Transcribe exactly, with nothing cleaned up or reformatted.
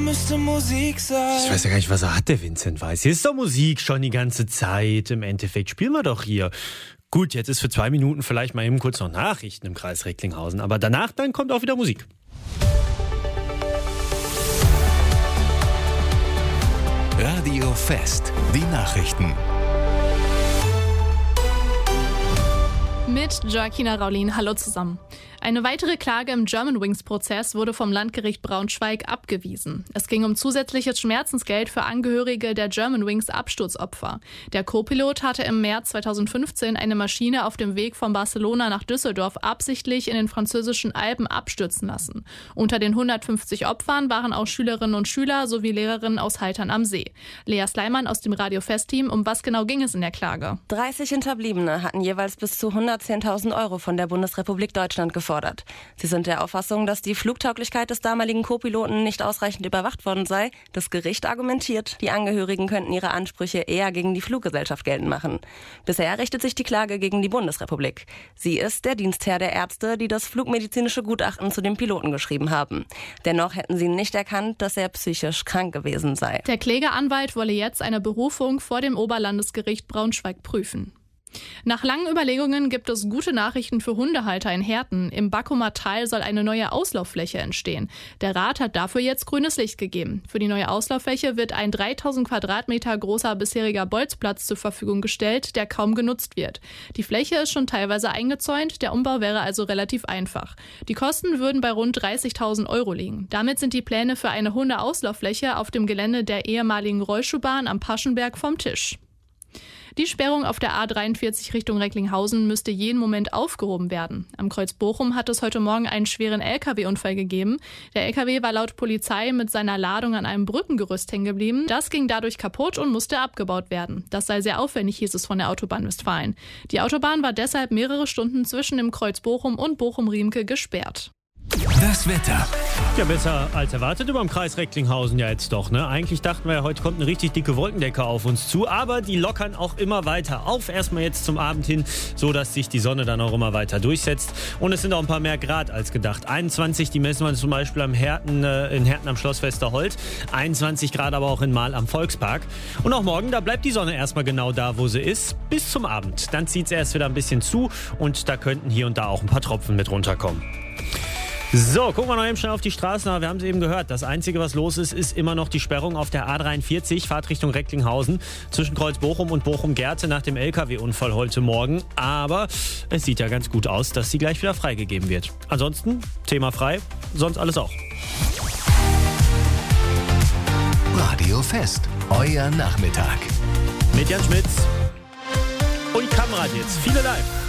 müsste Musik sein. Ich weiß ja gar nicht, was er hat, der Vincent Weiss. Hier ist doch Musik schon die ganze Zeit. Im Endeffekt spielen wir doch hier. Gut, jetzt ist für zwei Minuten vielleicht mal eben kurz noch Nachrichten im Kreis Recklinghausen. Aber danach, dann kommt auch wieder Musik. Radio Fest, die Nachrichten. Mit Joaquina Raulin, hallo zusammen. Eine weitere Klage im Germanwings-Prozess wurde vom Landgericht Braunschweig abgewiesen. Es ging um zusätzliches Schmerzensgeld für Angehörige der Germanwings-Absturzopfer. Der Co-Pilot hatte im März zweitausendfünfzehn eine Maschine auf dem Weg von Barcelona nach Düsseldorf absichtlich in den französischen Alpen abstürzen lassen. Unter den hundertfünfzig Opfern waren auch Schülerinnen und Schüler sowie Lehrerinnen aus Haltern am See. Lea Sleiman aus dem Radio Fest-Team, um was genau ging es in der Klage? dreißig Hinterbliebene hatten jeweils bis zu hundertzehntausend Euro von der Bundesrepublik Deutschland gefordert. Sie sind der Auffassung, dass die Flugtauglichkeit des damaligen Co-Piloten nicht ausreichend überwacht worden sei. Das Gericht argumentiert, die Angehörigen könnten ihre Ansprüche eher gegen die Fluggesellschaft geltend machen. Bisher richtet sich die Klage gegen die Bundesrepublik. Sie ist der Dienstherr der Ärzte, die das flugmedizinische Gutachten zu dem Piloten geschrieben haben. Dennoch hätten sie nicht erkannt, dass er psychisch krank gewesen sei. Der Klägeranwalt wolle jetzt eine Berufung vor dem Oberlandesgericht Braunschweig prüfen. Nach langen Überlegungen gibt es gute Nachrichten für Hundehalter in Herten. Im Backumer Tal soll eine neue Auslauffläche entstehen. Der Rat hat dafür jetzt grünes Licht gegeben. Für die neue Auslauffläche wird ein dreitausend Quadratmeter großer bisheriger Bolzplatz zur Verfügung gestellt, der kaum genutzt wird. Die Fläche ist schon teilweise eingezäunt, der Umbau wäre also relativ einfach. Die Kosten würden bei rund dreißigtausend Euro liegen. Damit sind die Pläne für eine Hundeauslauffläche auf dem Gelände der ehemaligen Rollschuhbahn am Paschenberg vom Tisch. Die Sperrung auf der A dreiundvierzig Richtung Recklinghausen müsste jeden Moment aufgehoben werden. Am Kreuz Bochum hat es heute Morgen einen schweren L K W-Unfall gegeben. Der L K W war laut Polizei mit seiner Ladung an einem Brückengerüst hängen geblieben. Das ging dadurch kaputt und musste abgebaut werden. Das sei sehr aufwendig, hieß es von der Autobahn Westfalen. Die Autobahn war deshalb mehrere Stunden zwischen dem Kreuz Bochum und Bochum-Riemke gesperrt. Das Wetter. Ja, besser als erwartet über dem Kreis Recklinghausen ja jetzt doch, ne? Eigentlich dachten wir ja, heute kommt eine richtig dicke Wolkendecke auf uns zu, aber die lockern auch immer weiter auf. Erstmal jetzt zum Abend hin, so dass sich die Sonne dann auch immer weiter durchsetzt. Und es sind auch ein paar mehr Grad als gedacht. einundzwanzig, die messen wir zum Beispiel am Herten, äh, in Herten am Schloss Westerholt. einundzwanzig Grad aber auch in Mahl am Volkspark. Und auch morgen, da bleibt die Sonne erstmal genau da, wo sie ist, bis zum Abend. Dann zieht es erst wieder ein bisschen zu und da könnten hier und da auch ein paar Tropfen mit runterkommen. So, gucken wir noch eben schnell auf die Straßen. Wir haben es eben gehört. Das Einzige, was los ist, ist immer noch die Sperrung auf der A dreiundvierzig, Fahrtrichtung Recklinghausen, zwischen Kreuz Bochum und Bochum-Gerte nach dem L K W-Unfall heute Morgen. Aber es sieht ja ganz gut aus, dass sie gleich wieder freigegeben wird. Ansonsten, Thema frei, sonst alles auch. Radio Fest, euer Nachmittag. Mit Jan Schmitz und Kamrat jetzt. Viele live.